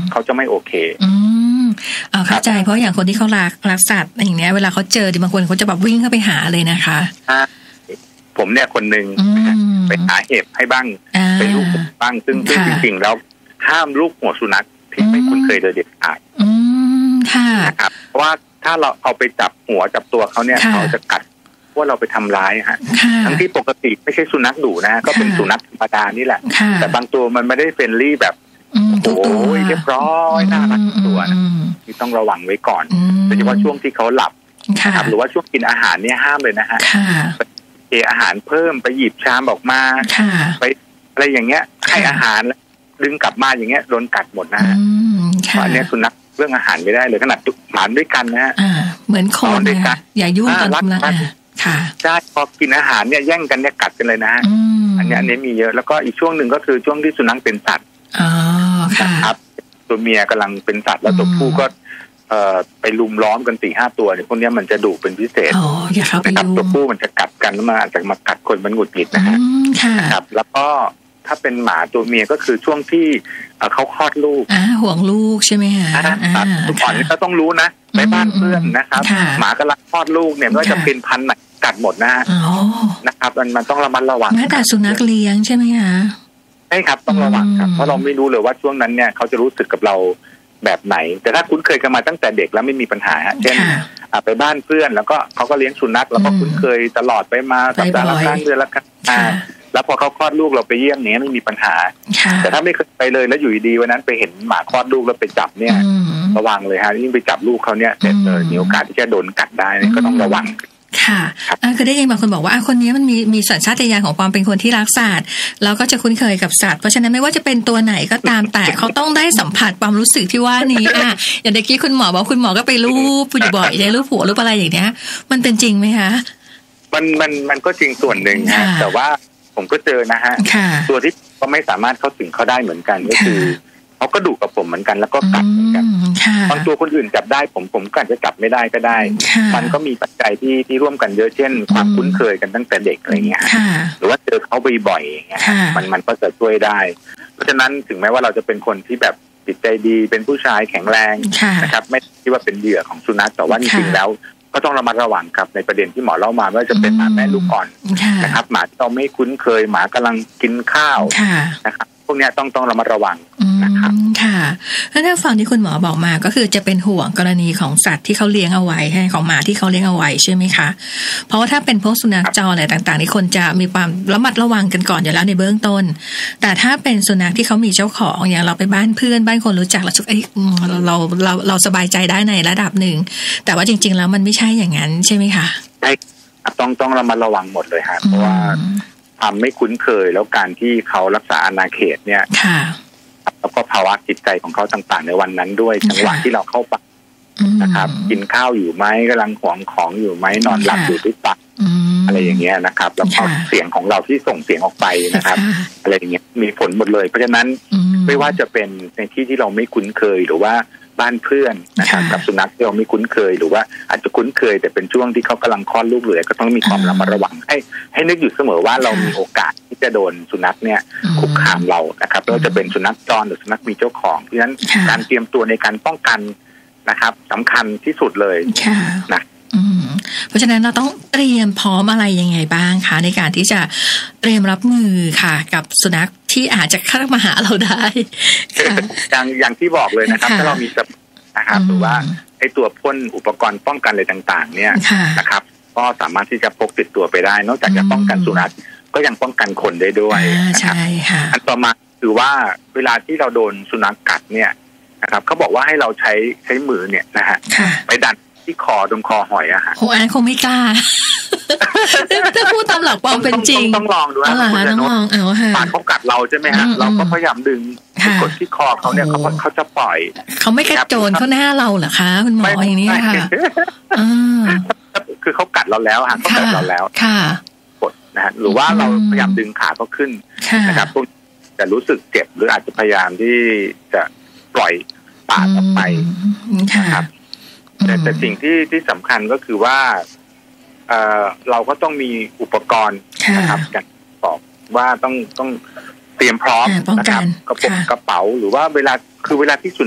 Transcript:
เขาจะไม่โอเคเข้าใจเพราะอย่างคนที่เขารักสัตว์อย่างเนี้ยเวลาเขาเจอบางคนเขาจะแบบวิ่งเข้าไปหาเลยนะคะผมเนี่ยคนหนึ่งไปหาเห็บให้บ้างไปลูกบ้างซึ่งจริงๆแล้วห้ามลูกหัวสุนัขที่ไม่คุ้นเคยโดยเด็ดขาดนะครับเพราะว่าถ้าเราเอาไปจับหัวจับตัวเขาเนี่ยเขาจะกัดว่าเราไปทำร้ายฮะทั้งที่ปกติไม่ใช่สุนัขดุนะก็เป็นสุนัขธรรมดานี่แหละแต่บางตัวมันไม่ได้เฟรนลี่แบบโอ้ยเรียบร้อยน่ารักตัวนะที่ต้องระวังไว้ก่อนโดยเฉพาะช่วงที่เขาหลับนะครับหรือว่าช่วงกินอาหารเนี่ยห้ามเลยนะฮะเทอาหารเพิ่มไปหยิบชามออกมาไปอะไรอย่างเงี้ยให้อาหารดึงกลับมาอย่างเงี้ยโดนกัดหมดนะฮะอันนี้สุนัขเรื่องอาหารไม่ได้เลยขนาดหมาด้วยกันนะฮะเหมือนคนนะอย่ายุ่งกันนะใช่พอกินอาหารเนี่ยแย่งกันเนี่ยกัดกันเลยนะฮะอันนี้มีเยอะแล้วก็อีกช่วงหนึ่งก็คือช่วงที่สุนัขเป็นสัตว์ครับตัวเมียกำลังเป็นสัตว์แล้วตัวผู้ก็ไปลุมล้อมกัน 4-5 ตัวเนี่ยพวกนี้มันจะดุเป็นพิเศษนะครับตัวผู้มันจะกัดกันมาอาจจะมากัดคนมันหงุดหงิดนะฮะครับแล้วก็ถ้าเป็นหมาตัวเมียก็คือช่วงที่เขาคลอดลูกห่วงลูกใช่ไหมฮะทุกคนก็ต้องรู้นะไปบ้านเพื่อนนะครับหมากำลังคลอดลูกเนี่ยไม่ว่าจะเป็นพันธุ์ไหนกัดหมดนะนะครับมันต้องระมัดระวังแม้แต่สุนัขเลี้ยงใช่ไหมคะใช่ครับต้องระวังครับเพราะเราไม่รู้เลยว่าช่วงนั้นเนี่ยเขาจะรู้สึกกับเราแบบไหนแต่ถ้าคุ้นเคยกันมาตั้งแต่เด็กแล้วไม่มีปัญหาเช่นไปบ้านเพื่อนแล้วก็เขาก็เลี้ยงสุนัขแล้วก็คุ้นเคยตลอดไปมาสัปดาห์ละครั้งเดือนละครั้งแล้วพอเขาคลอดลูกเราไปเยี่ยมเนี้ยไม่มีปัญหาแต่ถ้าไม่เคยไปเลยแล้วอยู่ดีวันนั้นไปเห็นหมาคลอดลูกแล้วไปจับเนี่ยระวังเลยฮะยิ่งไปจับลูกเขาเนี่ยเสร็จเลยมีโอกาสที่จะโดนกัดได้ก็ต้องระวังค่ะคือได้ยินบางคนบอกว่าคนนี้มันมีสัญชาตญาณของความเป็นคนที่รักสัตว์แล้วก็จะคุ้นเคยกับสัตว์เพราะฉะนั้นไม่ว่าจะเป็นตัวไหนก็ตามแต่เขาต้องได้สัมผัสความรู้สึกที่ว่านี้อย่างเมื่อกี้คุณหมอบอกคุณหมอก็ไปรูปอยู่บ่อยใช่รูปหัวรูปอะไรอย่างเนี้ยมันเป็นจริงไหมคะมันก็จริงส่วนหนึ่งนะแต่ว่าผมก็เจอนะฮะตัวที่ก็ไม่สามารถเข้าถึงเขาได้เหมือนกันก็คือเขาก็ดุกับผมเหมือนกันแล้วก็กัดเหมือนกันบางตัวคนอื่นจับได้ผมก็อาจจะจับไม่ได้ก็ได้มันก็มีปัจจัยที่ร่วมกันเยอะเช่นความคุ้นเคยกันตั้งแต่เด็กอะไรเงี้ยหรือว่าเจอเขาบ่อยๆอย่างเงี้ยมันก็จะช่วยได้เพราะฉะนั้นถึงแม้ว่าเราจะเป็นคนที่แบบจิตใจดีเป็นผู้ชายแข็งแรงนะครับไม่คิดว่าเป็นเหยื่อของสุนัขแต่ว่าจริงๆแล้วก็ต้องระมัดระวังครับในประเด็นที่หมอเล่ามาว่าจะเป็นหมาแม่ลูกอ่อนนะครับหมาที่เราไม่คุ้นเคยหมากำลังกินข้าวนะครับพวกนี้ต้องระมัดระวังนะครับค่ะแล้วถ้าฟังที่คุณหมอบอกมาก็คือจะเป็นห่วงกรณีของสัตว์ที่เขาเลี้ยงเอาไว้ของหมาที่เขาเลี้ยงเอาไว้ใช่ไหมคะเพราะว่าถ้าเป็นพวกสุนัขจรอะไรต่างๆนี่คนจะมีความระมัดระวังกันก่อนอยู่แล้วในเบื้องต้นแต่ถ้าเป็นสุนัขที่เขามีเจ้าของอย่างเราไปบ้านเพื่อนบ้านคนรู้จักแล้วเราสบายใจได้ในระดับหนึ่งแต่ว่าจริงๆแล้วมันไม่ใช่อย่างนั้นใช่ไหมคะใช่ต้องระมัดระวังหมดเลยฮะเพราะว่าความไม่คุ้นเคยแล้วการที่เขารักษาอาณาเขตเนี่ยแล้วก็ภาวะจิตใจของเขาต่างๆในวันนั้นด้วยจังหวะที่เราเข้าไปนะครับกินข้าวอยู่ไหมกำลังหวงของอยู่ไหมนอนหลับอยู่หรือเปล่าอะไรอย่างเงี้ยนะครับแล้วก็เสียงของเราที่ส่งเสียงออกไปนะครับอะไรอย่างเงี้ยมีผลหมดเลยเพราะฉะนั้นไม่ว่าจะเป็นในที่ที่เราไม่คุ้นเคยหรือว่าบ้านเพื่อนนะครับกับสุนัขที่เราไม่คุ้นเคยหรือว่าอาจจะคุ้นเคยแต่เป็นช่วงที่เขากำลังคลอดลูกเลยก็ต้องมีความระมัดระวังให้นึกอยู่เสมอว่าเรามีโอกาสที่จะโดนสุนัขเนี่ยคุกคามเรานะครับไม่ว่าจะเป็นสุนัขจรหรือสุนัขมีเจ้าของเพราะฉะนั้นการเตรียมตัวในการป้องกันนะครับสำคัญที่สุดเลยนะเพราะฉะนั้นเราต้องเตรียมพร้อมอะไรยังไงบ้างคะในการที่จะเตรียมรับมือค่ะกับสุนัขที่อาจจะเข้ามาหาเราได้อย่างที่บอกเลยนะครับถ้าเรามีนะครับหรือว่าไอ้ตัวพ่นอุปกรณ์ป้องกันอะไรต่างๆเนี่ยนะครับก็สามารถที่จะพกติดตัวไปได้นอกจากจะป้องกันสุนัขก็ยังป้องกันคนได้ด้วยนะครับอันต่อมาคือว่าเวลาที่เราโดนสุนัขกัดเนี่ยนะครับเขาบอกว่าให้เราใช้มือเนี่ยนะฮะไปดันที่คอตรงคอหอยอะฮะโอ้อันคงไม่กล้าถ้าพูดตามหลักความเป็นจริงต้องลองดูนะต้องลองปากเขากัดเราใช่ไหมฮะเราก็พยายามดึงกดที่คอเขาเนี่ยเขาจะปล่อยเขาไม่กระโจนเขาหน้าเราเหรอคะคุณหมออย่างนี้ค่ะคือเขากัดเราแล้วฮะเขากัดเราแล้วกดนะฮะหรือว่าเราพยายามดึงขาเขาขึ้นนะครับพวกจะรู้สึกเจ็บหรืออาจจะพยายามที่จะปล่อยปากออกไปนะครับแต่สิ่งที่สำคัญก็คือว่าเราก็ต้องมีอุปกรณ์นะครับอย่างบอกว่าต้องเตรียมพร้อมนะครับกระเป๋าหรือว่าเวลาที่สุ